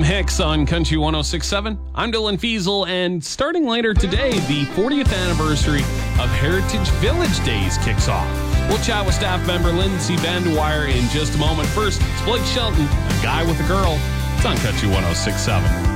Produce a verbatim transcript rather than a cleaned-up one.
Hicks on Country one oh six point seven. I'm Dylan Fiesel, and starting later today, the fortieth anniversary of Heritage Village Days kicks off. We'll chat with staff member Lindsay Bandewire in just a moment. First, it's Blake Shelton, A Guy with a Girl. It's on Country one oh six point seven.